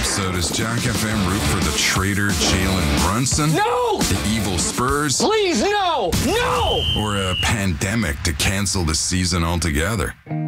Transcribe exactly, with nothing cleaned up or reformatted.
So does Jack F M root for the traitor Jalen Brunson? No! The evil Spurs? Please, no! No! Or a pandemic to cancel the season altogether?